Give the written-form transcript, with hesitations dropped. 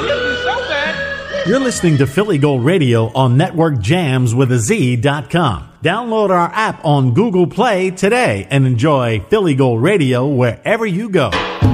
You're listening to Philly Gold Radio on Network Jams with a Z.com. Download our app on Google Play today and enjoy Philly Gold Radio wherever you go.